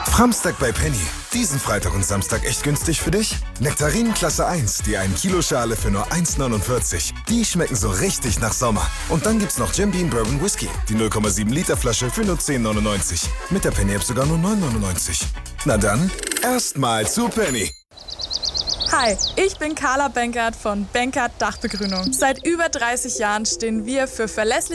Framstag bei Penny. Diesen Freitag und Samstag echt günstig für dich? Nektarinen Klasse 1, die 1 Kilo Schale für nur 1,49. Die schmecken so richtig nach Sommer. Und dann gibt's noch Jim Beam Bourbon Whisky, die 0,7 Liter Flasche für nur 10,99. Mit der Penny App sogar nur 9,99. Na dann, erstmal zu Penny. Hi, ich bin Carla Benkert von Benkert Dachbegrünung. Seit über 30 Jahren stehen wir für verlässliche